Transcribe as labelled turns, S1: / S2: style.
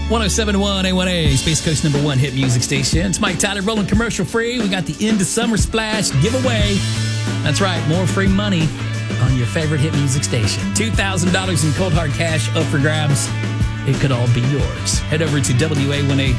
S1: 1071 A1A, Space Coast number one hit music station. It's Mike Tyler rolling commercial free. We got the End of Summer Splash giveaway. That's right, more free money on your favorite hit music station. $2,000 in cold hard cash up for grabs. It could all be yours. Head over to WA1A.